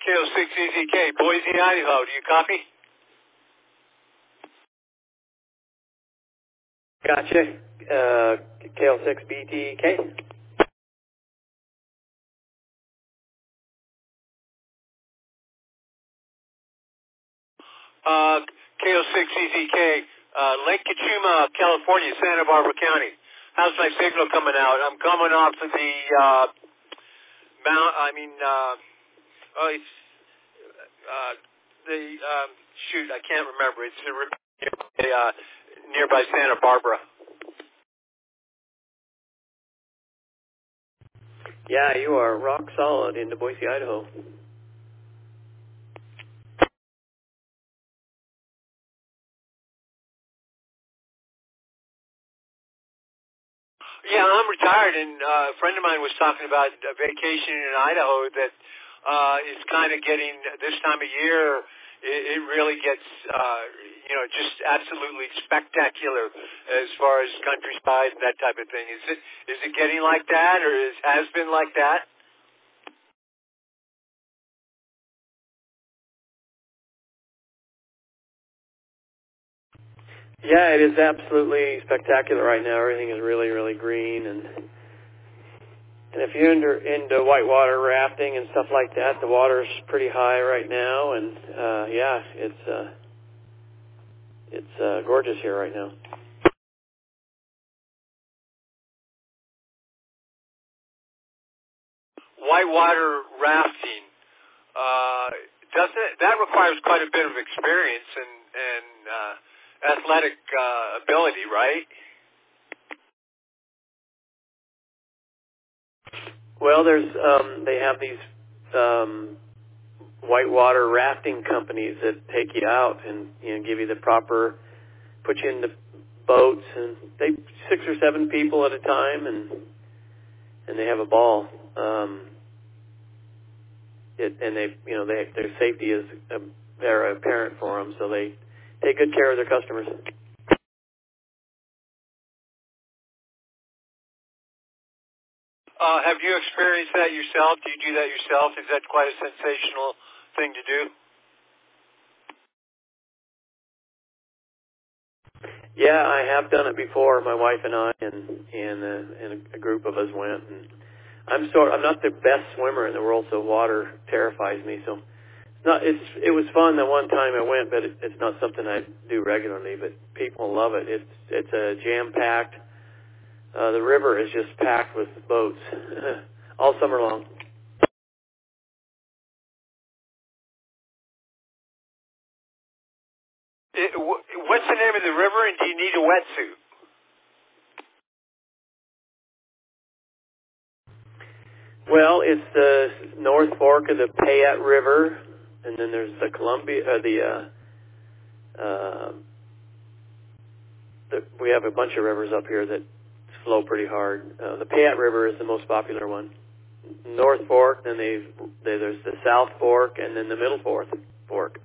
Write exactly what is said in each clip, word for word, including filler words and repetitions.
K O six E Z K, Boise, Idaho. Do you copy? Gotcha. Uh, K L six B T K. Uh, K O six E Z K, uh, Lake Kachuma, California, Santa Barbara County. How's my signal coming out? I'm coming off of the uh, mount. I mean, uh, oh, it's uh, the um, shoot. I can't remember. It's the, uh, nearby Santa Barbara. Yeah, you are rock solid into Boise, Idaho. Yeah, I'm retired, and uh, a friend of mine was talking about a vacation in Idaho that uh, is kind of getting, this time of year, it, it really gets, uh, you know, just absolutely spectacular as far as countryside and that type of thing. Is it is it getting like that, or is, has been like that? Yeah, it is absolutely spectacular right now. Everything is really, really green, and and if you're into, into whitewater rafting and stuff like that, the water's pretty high right now, and uh, yeah, it's uh, it's uh, gorgeous here right now. Whitewater rafting, uh, doesn't that requires quite a bit of experience and and uh, athletic uh, ability, right? Well, there's um, they have these um, whitewater rafting companies that take you out and you know give you the proper, put you in the boats, and they six or seven people at a time, and and they have a ball. Um, it, and they you know they their safety is uh, very apparent for them, so they take good care of their customers. Uh, have you experienced that yourself? Do you do that yourself? Is that quite a sensational thing to do? Yeah, I have done it before. My wife and I, and and, uh, and a group of us went. And I'm sort. I'm not the best swimmer in the world, so water terrifies me. So it's not. It's it was fun the one time I went, but it, it's not something I do regularly. But people love it. It's it's a jam packed. Uh, the river is just packed with boats all summer long. It, wh- what's the name of the river, and do you need a wetsuit? Well, it's the North Fork of the Payette River, and then there's the Columbia. Uh, the, uh, uh, the we have a bunch of rivers up here that flow pretty hard. Uh, the Payette River is the most popular one. North Fork, then they, they there's the South Fork, and then the Middle Fork. Fork.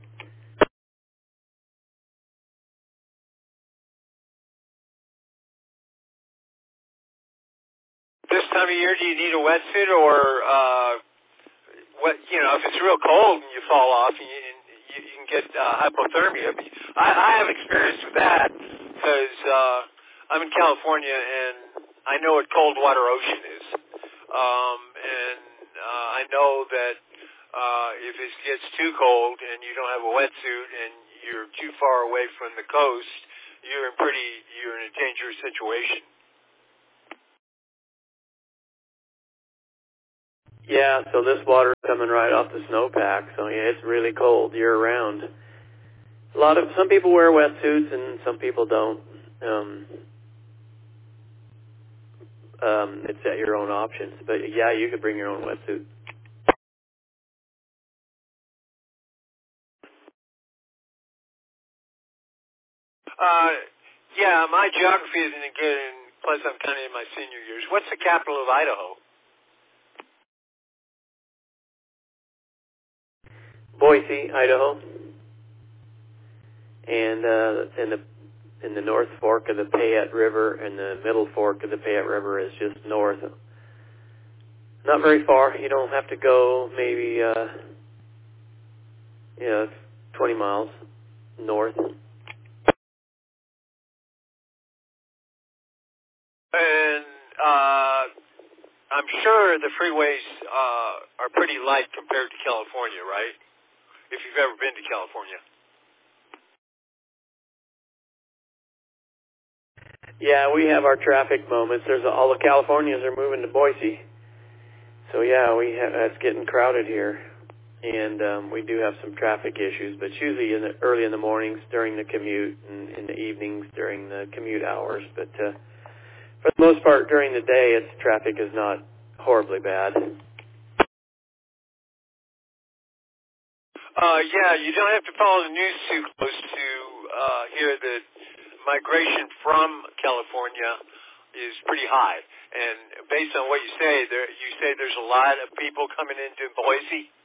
This time of year, do you need a wetsuit, or uh, what? You know, if it's real cold and you fall off, you, you, you can get uh, hypothermia. I, I have experience with that because uh, I'm in California and I know what cold water ocean is, um, and uh, I know that uh, if it gets too cold and you don't have a wetsuit and you're too far away from the coast, you're in pretty you're in a dangerous situation. Yeah, so this water's coming right off the snowpack, so yeah, it's really cold year round. A lot of some people wear wetsuits and some people don't. Um, um, it's at your own options, but yeah, you could bring your own wetsuit. Uh, yeah, my geography isn't good, and plus I'm kind of in my senior years. What's the capital of Idaho? Boise, Idaho, and uh, in the in the North Fork of the Payette River, and the Middle Fork of the Payette River is just north. Not very far. You don't have to go maybe uh, Yeah, it's twenty miles north. And uh, I'm sure the freeways uh, are pretty light compared to California, right? If you've ever been to California. Yeah, we have our traffic moments. There's all the Californians are moving to Boise, so yeah, we have, it's getting crowded here, and um, we do have some traffic issues. But it's usually in the early in the mornings during the commute, and in the evenings during the commute hours. But uh, for the most part, during the day, its traffic is not horribly bad. Uh, yeah, you don't have to follow the news too close to uh, hear that migration from California is pretty high. And based on what you say, there you say there's a lot of people coming into Boise.